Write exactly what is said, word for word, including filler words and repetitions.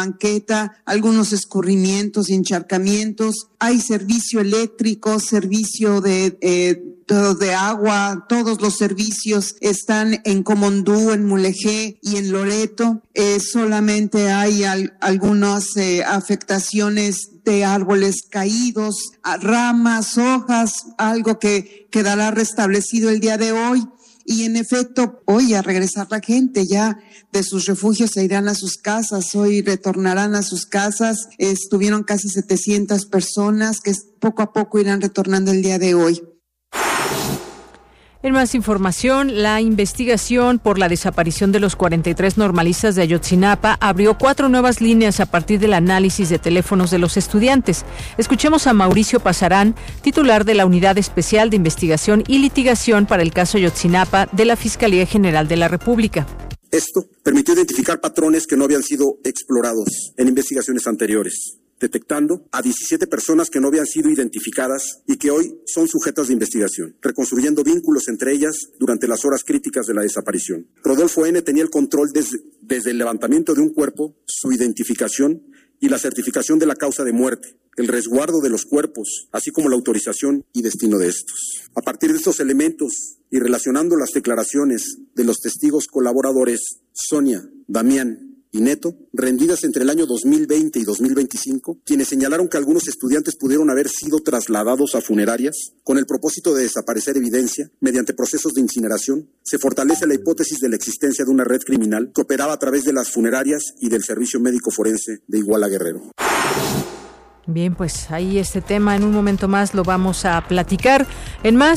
banqueta, algunos escurrimientos y encharcamientos. Hay servicio eléctrico, servicio de eh, de agua, todos los servicios están en Comondú, en Mulegé y en Loreto. Eh, solamente hay al, algunas eh, afectaciones de árboles caídos, ramas, hojas, algo que quedará restablecido el día de hoy. Y en efecto, hoy a regresar la gente ya de sus refugios se irán a sus casas, hoy retornarán a sus casas. Estuvieron casi setecientas personas que poco a poco irán retornando el día de hoy. En más información, la investigación por la desaparición de los cuarenta y tres normalistas de Ayotzinapa abrió cuatro nuevas líneas a partir del análisis de teléfonos de los estudiantes. Escuchemos a Mauricio Pasarán, titular de la Unidad Especial de Investigación y Litigación para el caso Ayotzinapa de la Fiscalía General de la República. Esto permitió identificar patrones que no habían sido explorados en investigaciones anteriores, detectando a diecisiete personas que no habían sido identificadas y que hoy son sujetas de investigación, reconstruyendo vínculos entre ellas durante las horas críticas de la desaparición. Rodolfo N. tenía el control desde, desde el levantamiento de un cuerpo, su identificación y la certificación de la causa de muerte, el resguardo de los cuerpos, así como la autorización y destino de estos. A partir de estos elementos y relacionando las declaraciones de los testigos colaboradores Sonia, Damián y Neto, rendidas entre el año dos mil veinte y dos mil veinticinco, quienes señalaron que algunos estudiantes pudieron haber sido trasladados a funerarias con el propósito de desaparecer evidencia mediante procesos de incineración, se fortalece la hipótesis de la existencia de una red criminal que operaba a través de las funerarias y del Servicio Médico Forense de Iguala Guerrero. Bien, pues ahí este tema en un momento más lo vamos a platicar. En más,